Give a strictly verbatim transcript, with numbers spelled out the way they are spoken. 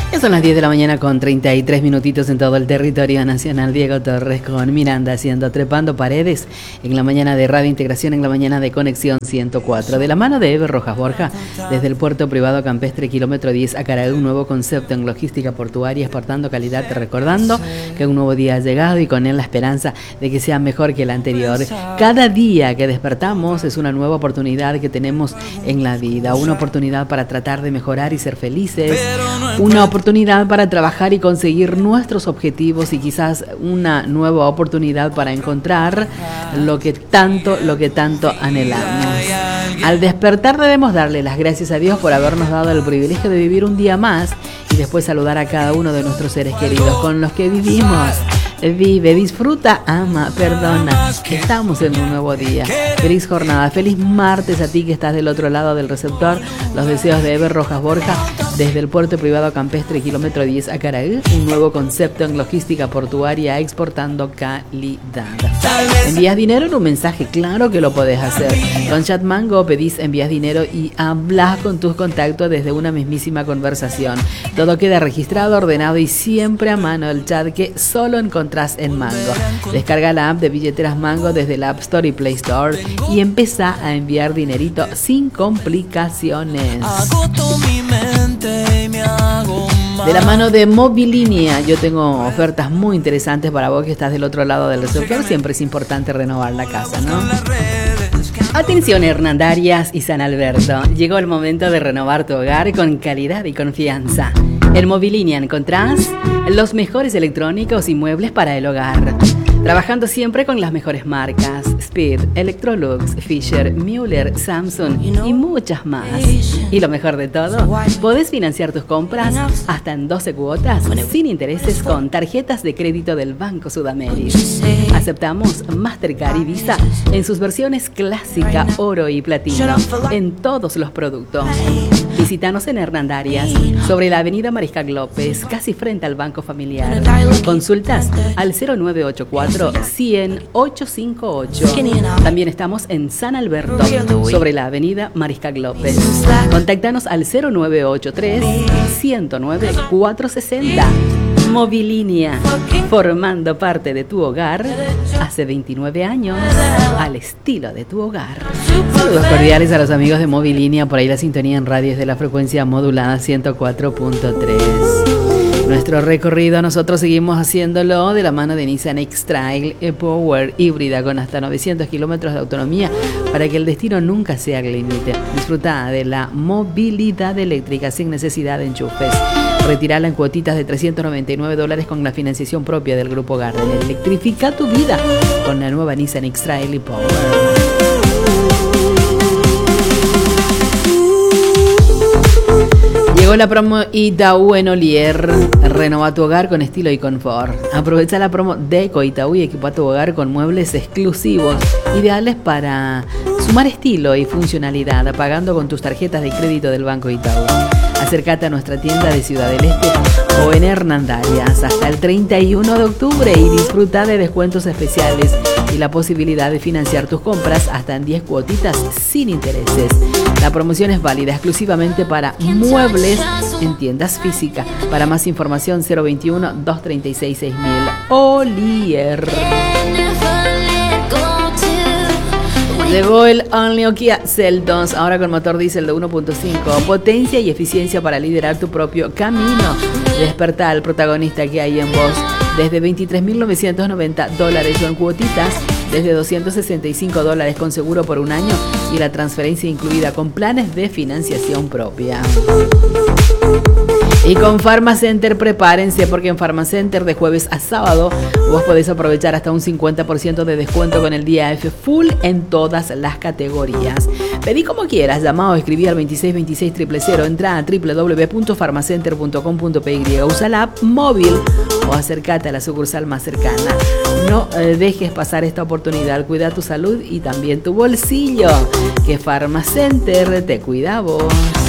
Ya son las diez de la mañana con treinta y tres minutitos en todo el territorio nacional. Diego Torres con Miranda haciendo Trepando Paredes en la mañana de Radio Integración, en la mañana de Conexión ciento cuatro. De la mano de Eber Rojas Borja, desde el puerto privado campestre kilómetro diez a Caragú, un nuevo concepto en logística portuaria exportando calidad, recordando que un nuevo día ha llegado y con él la esperanza de que sea mejor que el anterior. Cada día que despertamos es una nueva oportunidad que tenemos en la vida, una oportunidad para tratar de mejorar y ser felices, una oportunidad oportunidad para trabajar y conseguir nuestros objetivos y quizás una nueva oportunidad para encontrar lo que tanto, lo que tanto anhelamos. Al despertar debemos darle las gracias a Dios por habernos dado el privilegio de vivir un día más y después saludar a cada uno de nuestros seres queridos con los que vivimos. Vive, disfruta, ama, perdona. Estamos en un nuevo día. Feliz jornada, feliz martes a ti que estás del otro lado del receptor. Los deseos de Eber Rojas Borja desde el puerto privado campestre kilómetro diez a Caragú, un nuevo concepto en logística portuaria exportando calidad. ¿Envías dinero en un mensaje? Claro que lo podés hacer. Con Chatmango pedís, envías dinero y hablas con tus contactos desde una mismísima conversación. Todo queda registrado, ordenado y siempre a mano el chat que solo encontrás en Mango. Descarga la app de billeteras Mango desde la App Store y Play Store y empezá a enviar dinerito sin complicaciones. De la mano de Movilínea, yo tengo ofertas muy interesantes para vos que estás del otro lado del receptor. Siempre es importante renovar la casa, ¿no? Atención Hernandarias y San Alberto, llegó el momento de renovar tu hogar con calidad y confianza. En Movilínea encontrás los mejores electrónicos y muebles para el hogar, trabajando siempre con las mejores marcas: Speed, Electrolux, Fisher, Müller, Samsung y muchas más. Y lo mejor de todo, podés financiar tus compras hasta en doce cuotas sin intereses con tarjetas de crédito del Banco Sudamérica. Aceptamos Mastercard y Visa en sus versiones clásica, oro y platino en todos los productos. Visítanos en Hernandarias, sobre la avenida Mariscal López, casi frente al Banco Familiar. Consultas al cero nueve ocho cuatro, cien, ochocientos cincuenta y ocho. También estamos en San Alberto, sobre la avenida Mariscal López. Contáctanos al cero nueve ocho tres, ciento nueve, cuatrocientos sesenta. Movilínea, formando parte de tu hogar hace veintinueve años, al estilo de tu hogar. Saludos cordiales a los amigos de Movilínea, por ahí la sintonía en radio es de la frecuencia modulada ciento cuatro punto tres. Nuestro recorrido nosotros seguimos haciéndolo de la mano de Nissan X-Trail Power híbrida con hasta novecientos kilómetros de autonomía para que el destino nunca sea el límite. Disfruta de la movilidad eléctrica sin necesidad de enchufes. Retirala en cuotitas de trescientos noventa y nueve dólares con la financiación propia del Grupo Garden. Electrifica tu vida con la nueva Nissan X-Trail Power. Llegó la promo Itaú en Olier. Renova tu hogar con estilo y confort. Aprovecha la promo Deco Itaú y equipa tu hogar con muebles exclusivos, ideales para sumar estilo y funcionalidad, pagando con tus tarjetas de crédito del Banco Itaú. Acércate a nuestra tienda de Ciudad del Este o en Hernandarias hasta el treinta y uno de octubre y disfruta de descuentos especiales y la posibilidad de financiar tus compras hasta en diez cuotitas sin intereses. La promoción es válida exclusivamente para muebles en tiendas físicas. Para más información cero veintiuno, doscientos treinta y seis, seis mil. Olier. Llegó el All New Kia Seltos, ahora con motor diésel de uno punto cinco, potencia y eficiencia para liderar tu propio camino. Despertá al protagonista que hay en vos. Desde veintitrés mil novecientos noventa dólares son cuotitas, desde doscientos sesenta y cinco dólares con seguro por un año y la transferencia incluida con planes de financiación propia. Y con Pharmacenter prepárense porque en Pharmacenter de jueves a sábado vos podés aprovechar hasta un cincuenta por ciento de descuento con el día F full en todas las categorías. Pedí como quieras, llama o escribí al veintiséis veintiséis cero cero cero, entra a doble u doble u doble u punto pharmacenter punto com punto p y, usa la app móvil o acércate a la sucursal más cercana. No eh, dejes pasar esta oportunidad, cuida tu salud y también tu bolsillo, que Pharmacenter te cuida a vos.